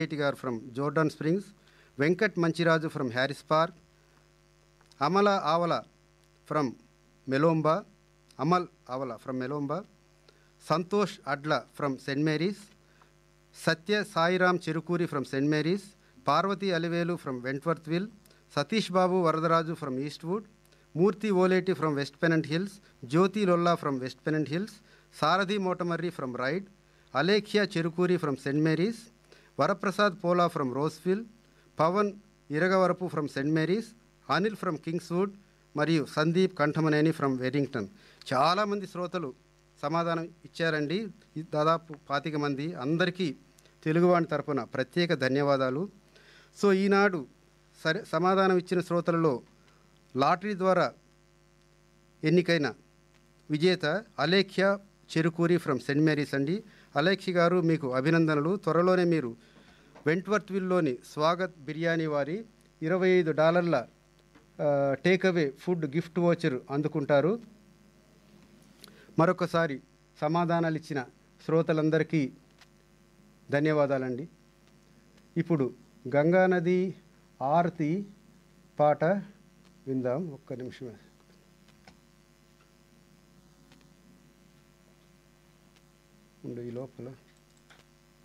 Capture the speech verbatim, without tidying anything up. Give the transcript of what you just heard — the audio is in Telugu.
గారు from Jordan springs, Venkat Manchiraju from Harris park, Amala ఆవల ఫ్రమ్ మెలోంబా, అమల్ ఆవల from మెలోంబా, Santosh అడ్ల from Saint Mary's, Satya Sairam Cherukuri from Saint Mary's, Parvati Alivelu from వెంట్వర్త్విల్, Satish Babu Varadaraju from Eastwood, Murthy Oleti from west pennant hills, Jyothi లొల్లా from west pennant hills, Sarathi Motamarri from ride, Alekhya Cherukuri from Saint Mary's, Varaprasad పోలా from రోస్విల్, Pawan Iragavarapu from Saint Mary's, Anil from కింగ్స్వుడ్ మరియు సందీప్ కంఠమనేని ఫ్రమ్ వెరింగ్టన్. చాలామంది శ్రోతలు సమాధానం ఇచ్చారండి, దాదాపు పాతిక మంది. అందరికీ తెలుగువాణి తరపున ప్రత్యేక ధన్యవాదాలు. సో ఈనాడు సరే సమాధానం ఇచ్చిన శ్రోతలలో లాటరీ ద్వారా ఎన్నికైన విజేత Alekhya Cherukuri from Saint Mary's అండి. అలేఖ్య గారు మీకు అభినందనలు. త్వరలోనే మీరు వెంట్వర్త్విల్లోని స్వాగత్ బిర్యానీ వారి ఇరవై ఐదు డాలర్ల టేక్అవే ఫుడ్ గిఫ్ట్ వోచర్ అందుకుంటారు. మరొకసారి సమాధానాలు ఇచ్చిన శ్రోతలందరికీ ధన్యవాదాలండి. ఇప్పుడు గంగానది ఆరతి పాట విందాం. ఒక్క నిమిషమే. ఉండు ఈ లోపల